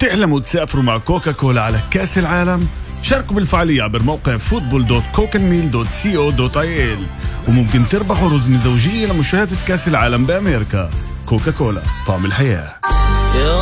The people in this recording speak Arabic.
بتحلموا تسافروا مع كوكاكولا على كأس العالم؟ شاركوا بالفعالية عبر موقع football.cokenmeal.co.il وممكن تربحوا رزمة زوجية لمشاهدة كأس العالم بأمريكا. كوكاكولا، طعم الحياة.